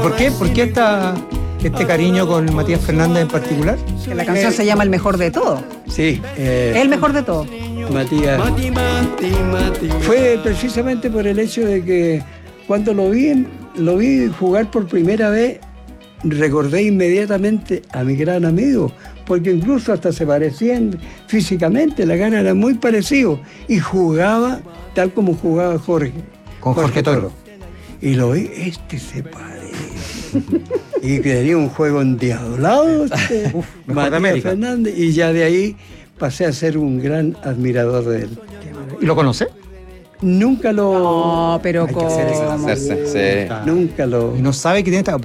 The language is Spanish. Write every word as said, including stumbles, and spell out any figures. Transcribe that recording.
¿Por qué, por qué esta, este cariño con Matías Fernández en particular? Que la canción Eh, se llama El Mejor de Todo. Sí. Eh, El mejor de todo. Matías. Fue precisamente por el hecho de que cuando lo vi, lo vi jugar por primera vez, recordé inmediatamente a mi gran amigo, porque incluso hasta se parecían físicamente, la cara era muy parecido, y jugaba tal como jugaba Jorge. Con Jorge Toro. Y lo vi, este se parece. Y tenía un juego endiablado, este, Uf, mejor de Matías América. Fernández, y ya de ahí pasé a ser un gran admirador de él. ¿Y lo conoce? Nunca lo... No, pero Hay que hacer eso, ¿cómo? hacerse, sí. Nunca lo... Y no sabe que tiene esta...